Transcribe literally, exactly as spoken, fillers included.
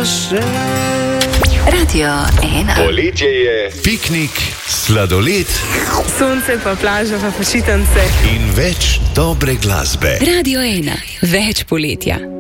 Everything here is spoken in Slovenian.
še. Radio ena. Poletje je, piknik, sladoled, sonce pa plaža pa počitnice in več dobre glasbe. Radio ena. Več poletja.